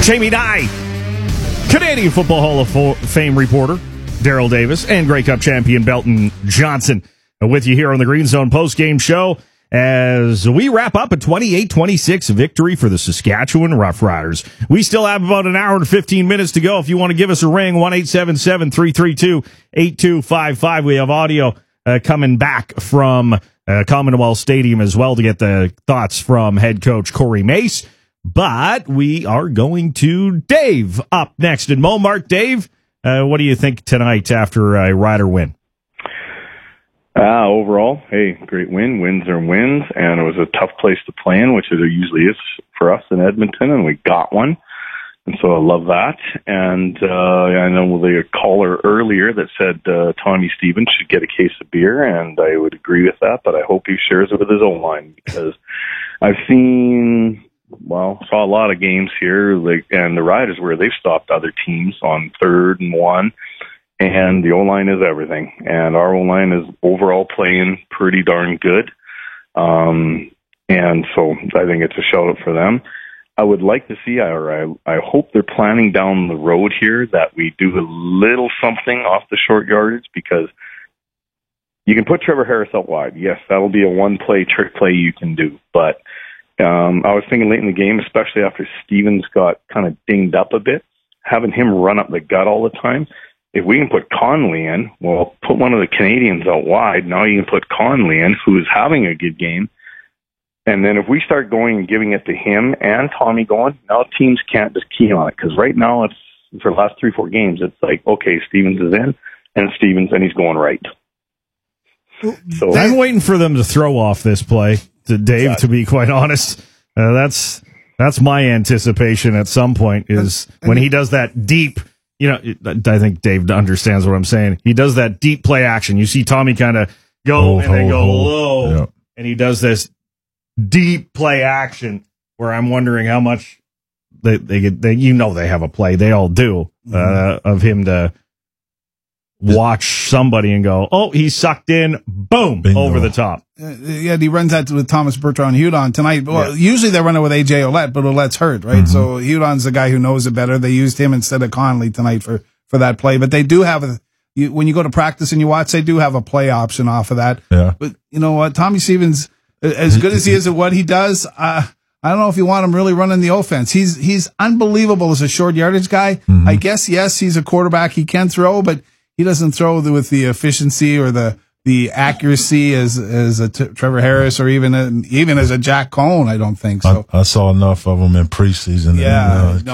Jamie Nye, Canadian Football Hall of Fame reporter Daryl Davis, and Grey Cup champion Belton Johnson with you here on the Green Zone postgame show as we wrap up a 28-26 victory for the Saskatchewan Roughriders. We still have about an hour and 15 minutes to go. If you want to give us a ring, 1-877-332-8255. We have audio coming back from Commonwealth Stadium as well to get the thoughts from head coach Corey Mace. But we are going to Dave up next in Montmartre. Dave, what do you think tonight after a Rider win? Overall, hey, great win. Wins are wins, and it was a tough place to play in, which it usually is for us in Edmonton, and we got one. And so I love that. And I know the caller earlier that said Tommy Stevens should get a case of beer, and I would agree with that, but I hope he shares it with his own line, because I've saw a lot of games here, and the Riders where they've stopped other teams on 3rd and 1, and the O-line is everything. And our O-line is overall playing pretty darn good. And so I think it's a shout-out for them. I would like to see, I hope they're planning down the road here that we do a little something off the short yardage, because you can put Trevor Harris out wide. Yes, that'll be a one-play, trick play you can do, but I was thinking late in the game, especially after Stevens got kind of dinged up a bit, having him run up the gut all the time. If we can put Conley in, well, put one of the Canadians out wide. Now you can put Conley in, who is having a good game. And then if we start going and giving it to him and Tommy going, now teams can't just key on it. Because right now, it's for the last 3-4 games, it's like, okay, Stevens is in, and he's going right. So I'm waiting for them to throw off this play. To Dave, to be quite honest, that's my anticipation at some point is when he does that deep, I think Dave understands what I'm saying. He does that deep play action. You see Tommy kind of go then go low, yeah. And he does this deep play action where I'm wondering how much they have a play. They all do, of him to watch somebody and go, oh, he's sucked in, boom, bingo. Over the top. Yeah, he runs that with Thomas Bertrand Hudon tonight. Well, Usually they run it with A.J. Ouellette, but Ouellette's hurt, right? Mm-hmm. So Hudon's the guy who knows it better. They used him instead of Conley tonight for that play. But they do have when you go to practice and you watch, they do have a play option off of that. Yeah. But you know what? Tommy Stevens, as good as he is at what he does, I don't know if you want him really running the offense. He's unbelievable as a short yardage guy. Mm-hmm. I guess, yes, he's a quarterback. He can throw, but he doesn't throw with the efficiency or the accuracy as a Trevor Harris or even as a Jack Cohn. I don't think so. I saw enough of him in preseason. Yeah.